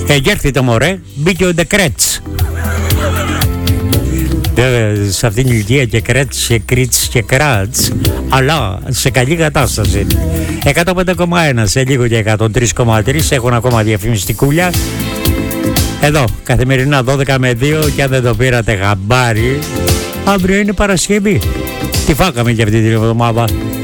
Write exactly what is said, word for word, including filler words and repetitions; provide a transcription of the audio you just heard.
Εγέρθη το μωρέ, μπήκε ο Ντεκρέτς. Σε αυτήν την ηλικία και κρέτς και κρίτς και κράτς, αλλά σε καλή κατάσταση. εκατόν πέντε κόμμα ένα σε λίγο και εκατόν τρία κόμμα τρία έχουν ακόμα διαφημιστικούλια. Εδώ, καθημερινά δώδεκα με δύο, και αν δεν το πήρατε χαμπάρι, αύριο είναι Παρασκευή. Τι φάκαμε για αυτή την εβδομάδα?